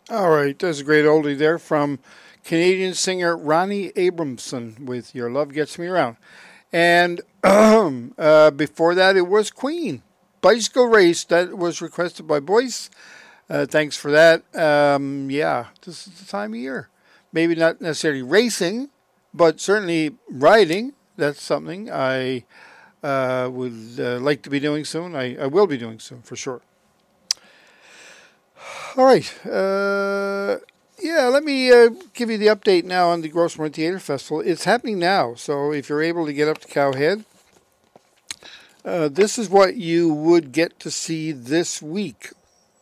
All right, there's a great oldie there from Canadian singer Ronnie Abramson with Your Love Gets Me Around. And before that, it was Queen. Bicycle Race, that was requested by Boyce. Thanks for that. Yeah, this is the time of year. Maybe not necessarily racing, but certainly riding. That's something I would like to be doing soon. I will be doing soon, for sure. All right. Yeah, let me give you the update now on the Gross Morin Theatre Festival. It's happening now, so if you're able to get up to Cowhead, this is what you would get to see this week.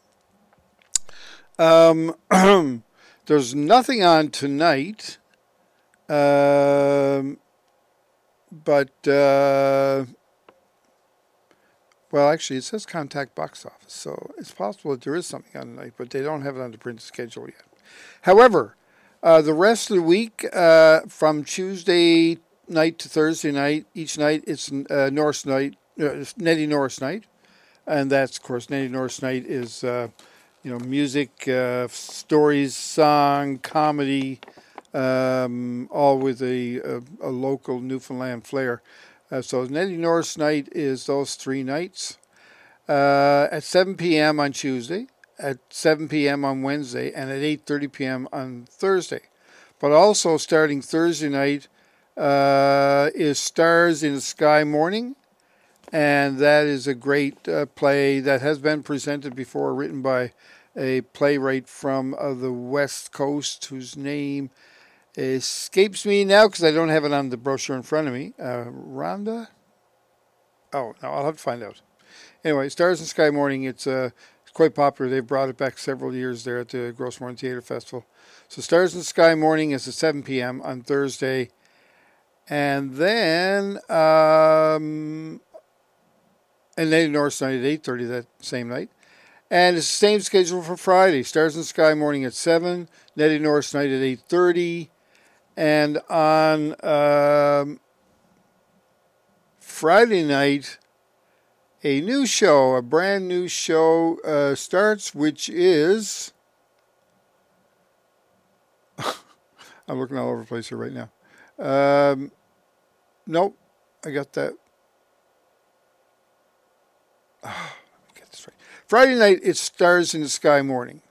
There's nothing on tonight, but well, actually, it says contact box office, so it's possible that there is something on tonight, but they don't have it on the printed schedule yet. However, the rest of the week, from Tuesday night to Thursday night, each night it's Norse night, Nettie Norris night, and that's, of course, Nettie Norris night is music, stories, song, comedy, all with a local Newfoundland flair. So Nettie Norris night is those 3 nights at 7 p.m. on Tuesday, at 7 p.m. on Wednesday, and at 8:30 p.m. on Thursday. But also starting Thursday night is Stars in the Sky Morning, and that is a great play that has been presented before, written by a playwright from the West Coast whose name escapes me now because I don't have it on the brochure in front of me. Rhonda? Oh, no, I'll have to find out. Anyway, Stars in the Sky Morning, it's quite popular. They've brought it back several years there at the Gross Morin Theatre Festival. So Stars in the Sky Morning is at 7 p.m. on Thursday. And then and then North Night at 8:30 that same night. And it's the same schedule for Friday. Stars in the Sky Morning at 7, Nettie Norris Night at 8:30. And on Friday night, a new show, a brand new show starts, which is... I'm looking all over the place here right now. Nope, I got that. Let me get this right. Friday night, it's Stars in the Sky Morning.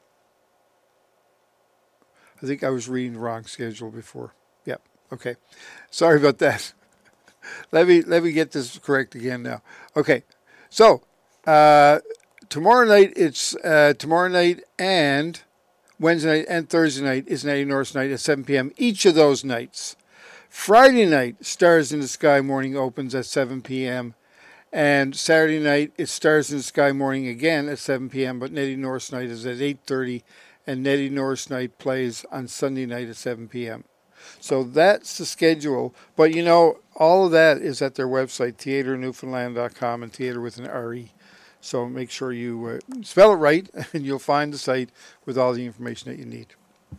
I think I was reading the wrong schedule before. Yep. Okay. Sorry about that. Let me get this correct again now. Okay. So tomorrow night tomorrow night and Wednesday night and Thursday night is Nettie Norris night at 7 p.m. each of those nights. Friday night, Stars in the Sky Morning opens at 7 p.m. And Saturday night, it's Stars in the Sky Morning again at 7 p.m. But Nettie Norris night is at 8:30. And Nettie Norris night plays on Sunday night at 7 p.m. So that's the schedule. But, all of that is at their website, theatrenewfoundland.com, and theater with an R-E. So make sure you spell it right, and you'll find the site with all the information that you need.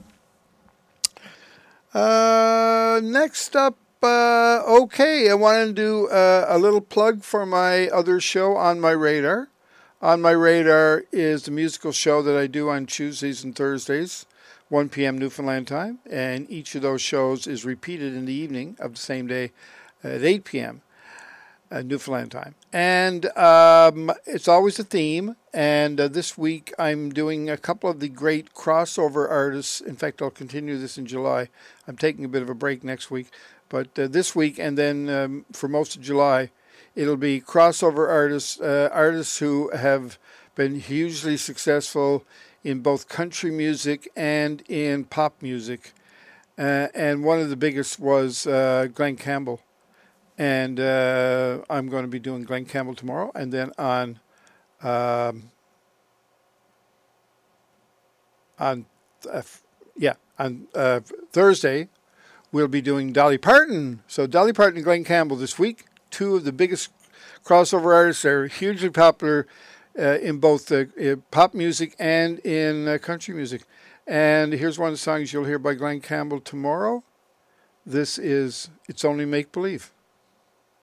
Next up, I want to do a little plug for my other show, On My Radar. On My Radar is the musical show that I do on Tuesdays and Thursdays, 1 p.m. Newfoundland time, and each of those shows is repeated in the evening of the same day at 8 p.m. Newfoundland time. And it's always a theme, and this week I'm doing a couple of the great crossover artists. In fact, I'll continue this in July. I'm taking a bit of a break next week, but this week and then for most of July, it'll be crossover artists, artists who have been hugely successful in both country music and in pop music. And one of the biggest was Glen Campbell. And I'm going to be doing Glen Campbell tomorrow. And then on Thursday, we'll be doing Dolly Parton. So Dolly Parton and Glen Campbell this week. 2 of the biggest crossover artists. They're hugely popular in both pop music and in country music. And here's one of the songs you'll hear by Glen Campbell tomorrow. This is It's Only Make Believe.